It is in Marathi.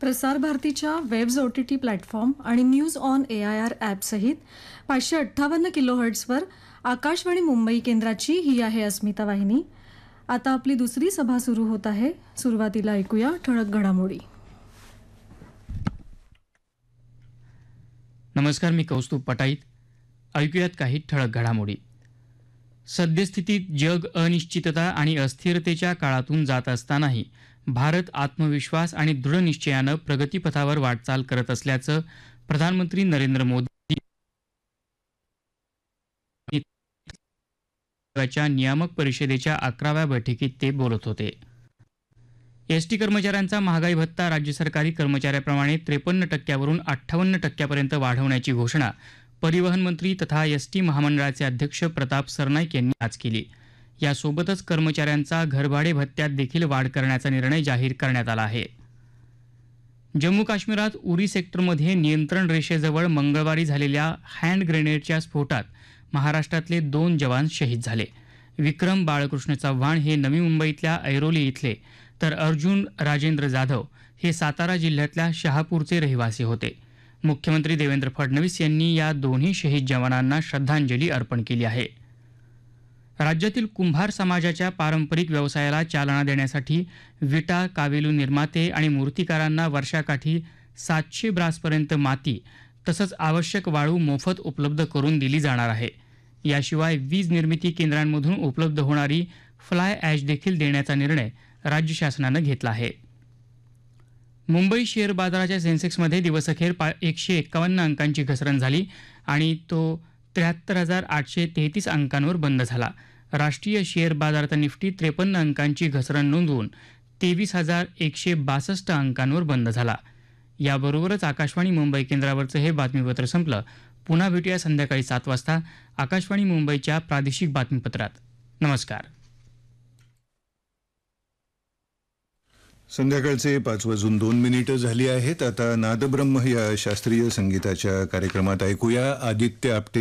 प्रसार भारतीच्या वेब्स OTT प्लॅटफॉर्म आणि news on AIR ॲपसहित 558 किलोहर्ट्झवर Akashvani Mumbai केंद्राची ही आहे अस्मिता वाहिनी. आता आपली दुसरी सभा सुरू होत आहे. सुरुवातीला ऐकूया ठळक घडामोडी. नमस्कार, मी कौस्तुभ पटाईत. ऐकूयात काही ठळक घडामोडी. सद्यस्थितीत जग अनिश्चितता आणि अस्थिरतेच्या काळातून जात असतानाही भारत आत्मविश्वास आणि दृढनिश्चयानं प्रगतीपथावर वाटचाल करत असल्याचं प्रधानमंत्री नरेंद्र मोदी च्या नियामक परिषदेच्या 11व्या बैठकीत ते बोलत होते. एसटी कर्मचाऱ्यांचा महागाई भत्ता राज्य सरकारी कर्मचाऱ्याप्रमाणे 53% 58% वाढवण्याची घोषणा परिवहन मंत्री तथा एसटी महामंडळाचे अध्यक्ष प्रताप सरनाईक यांनी आज केली. यासोबतच कर्मचाऱ्यांचा घरभाडे भत्त्यात देखील वाढ करण्याचा निर्णय जाहीर करण्यात आला आहे. जम्मू काश्मीरात उरी सेक्टरमध्ये नियंत्रण रेषेजवळ मंगळवारी झालेल्या हँड ग्रेनेडच्या स्फोटात महाराष्ट्रातले 2 जवान शहीद झाले. विक्रम बाळकृष्ण चव्हाण हे नवी मुंबईतल्या ऐरोली इथले, तर अर्जुन राजेंद्र जाधव हे सातारा जिल्ह्यातल्या शहापूरचे रहिवासी होते. मुख्यमंत्री देवेंद्र फडणवीस यांनी या दोन्ही शहीद जवानांना श्रद्धांजली अर्पण केली आहे. राज्यातील कुंभार समाजाच्या पारंपरिक व्यवसायाला चालना देण्यासाठी विटा, कावेलू निर्माते आणि मूर्तिकारांना वर्षाकाठी 700 ब्रासपर्यंत माती तसंच आवश्यक वाळू मोफत उपलब्ध करून दिली जाणार आहे. याशिवाय वीज निर्मिती केंद्रांमधून उपलब्ध होणारी फ्लाय ॲश देखील देण्याचा निर्णय राज्य शासनानं घेतला आहे. मुंबई शेअर बाजाराच्या सेन्सेक्समध्ये दिवसअखेर 151 अंकांची घसरण झाली आणि तो 73,833 अंकांवर बंद झाला. राष्ट्रीय शेअर बाजारात निफ्टी 53 अंकांची घसरण नोंदवून 23,162 अंकांवर बंद झाला. याबरोबरच आकाशवाणी मुंबई केंद्रावरचं हे बातमीपत्र संपलं. पुन्हा भेटूया संध्याकाळी 7 वाजता आकाशवाणी मुंबईच्या प्रादेशिक बातमीपत्रात. नमस्कार. संध्याकाळचे 5:02 झाली आहेत. आता नादब्रह्म या शास्त्रीय संगीताच्या कार्यक्रमात ऐकूया आदित्य आपटे